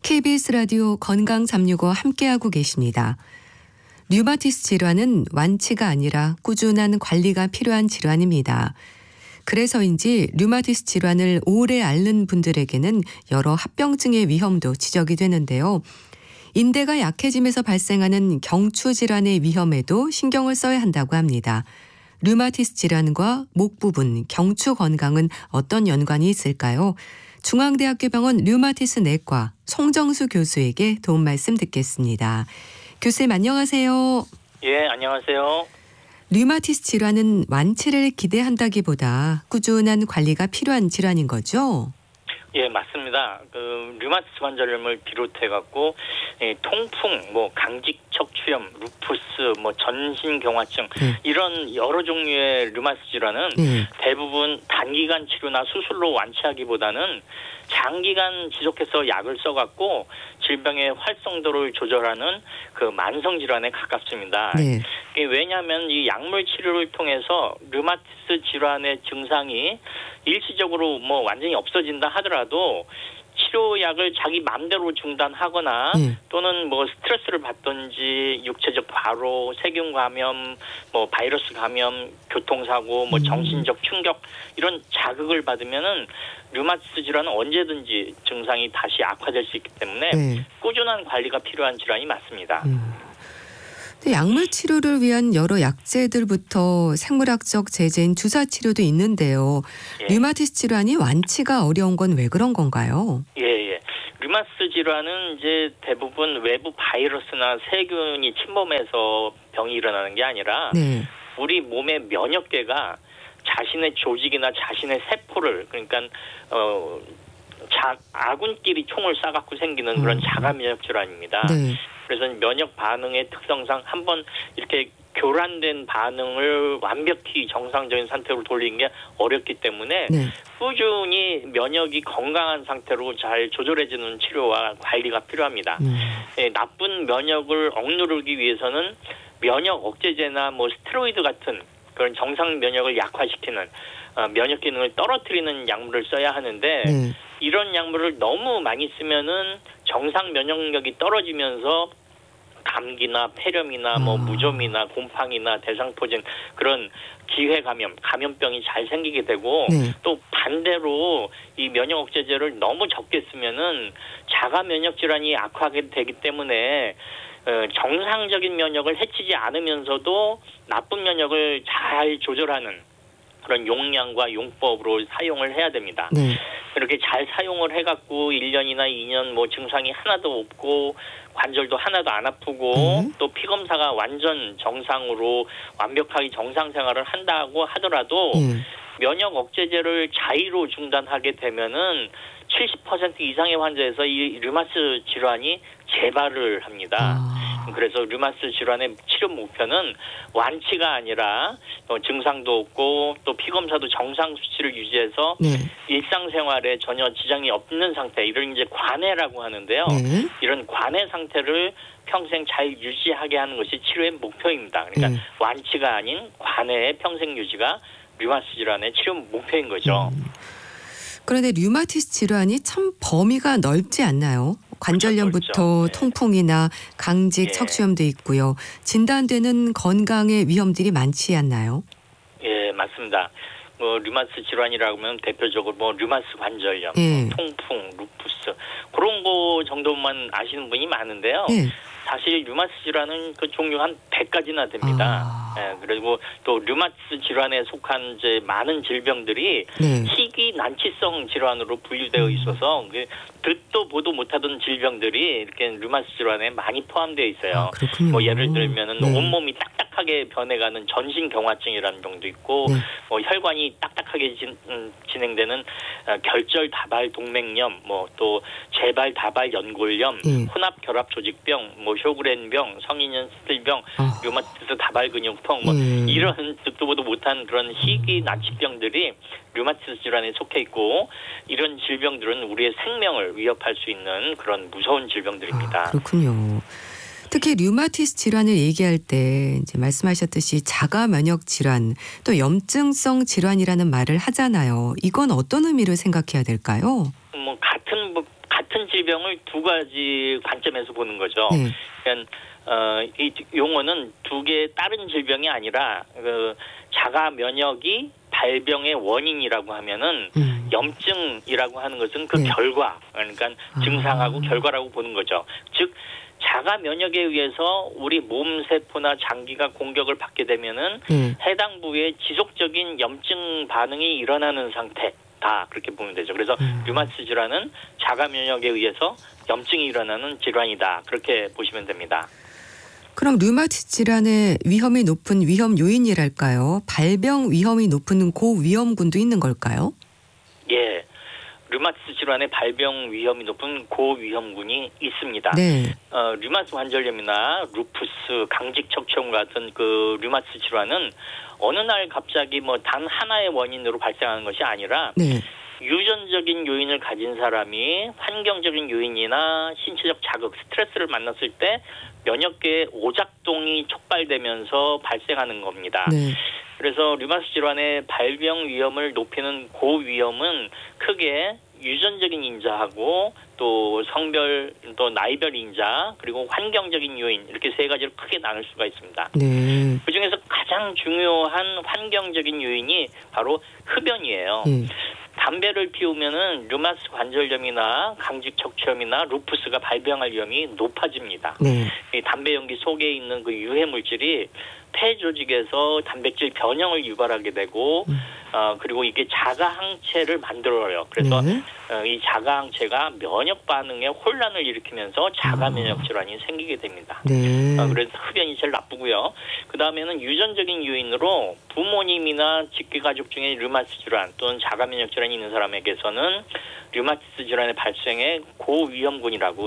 KBS 라디오 건강 365 함께하고 계십니다. 류마티스 질환은 완치가 아니라 꾸준한 관리가 필요한 질환입니다. 그래서인지 류마티스 질환을 오래 앓는 분들에게는 여러 합병증의 위험도 지적이 되는데요. 인대가 약해짐에서 발생하는 경추 질환의 위험에도 신경을 써야 한다고 합니다. 류마티스 질환과 목 부분, 경추 건강은 어떤 연관이 있을까요? 중앙대학교 병원 류마티스 내과 송정수 교수에게 도움 말씀 듣겠습니다. 교수님 안녕하세요. 예, 안녕하세요. 류마티스 질환은 완치를 기대한다기보다 꾸준한 관리가 필요한 질환인 거죠? 예, 맞습니다. 류마티스 관절염을 비롯해 갖고 통풍, 강직 척추염, 루푸스, 전신경화증 이런 여러 종류의 류마티스 질환은 대부분 단기간 치료나 수술로 완치하기보다는 장기간 지속해서 약을 써갖고 질병의 활성도를 조절하는 그 만성 질환에 가깝습니다. 왜냐하면 이 약물 치료를 통해서 류마티스 질환의 증상이 일시적으로 완전히 없어진다 하더라도 치료약을 자기 마음대로 중단하거나 또는 스트레스를 받든지 육체적 과로, 세균 감염, 바이러스 감염, 교통사고, 정신적 충격 이런 자극을 받으면은 류마티스 질환은 언제든지 증상이 다시 악화될 수 있기 때문에 꾸준한 관리가 필요한 질환이 맞습니다. 약물 치료를 위한 여러 약제들부터 생물학적 제재인 주사 치료도 있는데요. 류마티스 질환이 완치가 어려운 건 왜 그런 건가요? 류마티스 질환은 이제 대부분 외부 바이러스나 세균이 침범해서 병이 일어나는 게 아니라 우리 몸의 면역계가 자신의 조직이나 자신의 세포를 그러니까 아군끼리 총을 쏴갖고 생기는 그런 자가 면역 질환입니다. 그래서 면역 반응의 특성상 한번 이렇게 교란된 반응을 완벽히 정상적인 상태로 돌리는 게 어렵기 때문에 꾸준히 면역이 건강한 상태로 잘 조절해주는 치료와 관리가 필요합니다. 나쁜 면역을 억누르기 위해서는 면역 억제제나 스테로이드 같은 그런 정상 면역을 약화시키는 면역 기능을 떨어뜨리는 약물을 써야 하는데 이런 약물을 너무 많이 쓰면은 정상 면역력이 떨어지면서 감기나 폐렴이나 무좀이나 곰팡이나 대상포진 그런 기회 감염병이 잘 생기게 되고 또 반대로 이 면역 억제제를 너무 적게 쓰면은 자가 면역 질환이 악화하게 되기 때문에 정상적인 면역을 해치지 않으면서도 나쁜 면역을 잘 조절하는 그런 용량과 용법으로 사용을 해야 됩니다. 그렇게 잘 사용을 해갖고 1년이나 2년 증상이 하나도 없고 관절도 하나도 안 아프고 또 피검사가 완전 정상으로 완벽하게 정상 생활을 한다고 하더라도 면역 억제제를 자의로 중단하게 되면은 70% 이상의 환자에서 이 류마티스 질환이 재발을 합니다. 그래서 류마티스 질환의 치료 목표는 완치가 아니라 증상도 없고 또 피검사도 정상 수치를 유지해서 일상생활에 전혀 지장이 없는 상태, 이를 이제 관해라고 하는데요. 이런 관해 상태를 평생 잘 유지하게 하는 것이 치료의 목표입니다. 그러니까 완치가 아닌 관해의 평생 유지가 류마티스 질환의 치료 목표인 거죠. 그런데 류마티스 질환이 참 범위가 넓지 않나요? 관절염부터 통풍이나 강직 척추염도 있고요. 진단되는 건강의 위험들이 많지 않나요? 예, 맞습니다. 류마티스 질환이라고 하면 대표적으로 류마티스 관절염, 통풍, 루푸스 그런 거 정도만 아시는 분이 많은데요. 사실 류마티스 질환은 그 종류가 한 100가지나 됩니다. 그리고 또 류마티스 질환에 속한 이제 많은 질병들이 희귀 난치성 질환으로 분류되어 있어서 듣도 보도 못하던 질병들이 이렇게 류마티스 질환에 많이 포함되어 있어요. 예를 들면은 온몸이 딱딱하게 변해가는 전신경화증이라는 병도 있고, 혈관이 딱딱하게 진행되는 결절 다발 동맥염, 또 재발 다발 연골염, 혼합 결합 조직병, 쇼그렌병, 성인용 스틸병, 류마티스 다발 근육통, 이런 듣도 보도 못한 그런 희귀 난치병들이 류마티스 질환에 속해 있고, 이런 질병들은 우리의 생명을 위협할 수 있는 그런 무서운 질병들입니다. 그렇군요. 특히 류마티스 질환을 얘기할 때 이제 말씀하셨듯이 자가 면역 질환, 또 염증성 질환이라는 말을 하잖아요. 이건 어떤 의미를 생각해야 될까요? 같은 질병을 두 가지 관점에서 보는 거죠. 그러니까 이 용어는 두 개의 다른 질병이 아니라 자가 면역이 발병의 원인이라고 하면은 염증이라고 하는 것은 그 결과, 그러니까 증상하고 결과라고 보는 거죠. 즉 자가 면역에 의해서 우리 몸 세포나 장기가 공격을 받게 되면은 해당 부위에 지속적인 염증 반응이 일어나는 상태다, 그렇게 보면 되죠. 그래서 류마티스 질환은 자가 면역에 의해서 염증이 일어나는 질환이다, 그렇게 보시면 됩니다. 그럼 류마티스 질환의 위험이 높은 위험 요인이랄까요? 발병 위험이 높은 고위험군도 있는 걸까요? 예. 류마티스 질환의 발병 위험이 높은 고위험군이 있습니다. 류마티스 관절염이나 루푸스, 강직척추염 같은 그 류마티스 질환은 어느 날 갑자기 뭐 단 하나의 원인으로 발생하는 것이 아니라 유전적인 요인을 가진 사람이 환경적인 요인이나 신체적 자극, 스트레스를 만났을 때 면역계의 오작동이 촉발되면서 발생하는 겁니다. 그래서 류마티스 질환의 발병 위험을 높이는 고위험은 크게 유전적인 인자하고 또 성별, 또 나이별 인자, 그리고 환경적인 요인, 이렇게 세 가지로 크게 나눌 수가 있습니다. 그중에서 가장 중요한 환경적인 요인이 바로 흡연이에요. 담배를 피우면은 류마티스 관절염이나 강직척추염이나 루푸스가 발병할 위험이 높아집니다. 이 담배 연기 속에 있는 그 유해 물질이 폐 조직에서 단백질 변형을 유발하게 되고 그리고 이게 자가 항체를 만들어요. 그래서 이 자가 항체가 면역 반응에 혼란을 일으키면서 자가 면역 질환이 생기게 됩니다. 그래서 흡연이 제일 나쁘고요. 그 다음에는 유전적인 요인으로 부모님이나 직계 가족 중에 류마티스 질환 또는 자가 면역 질환이 있는 사람에게서는 류마티스 질환의 발생에 고위험군이라고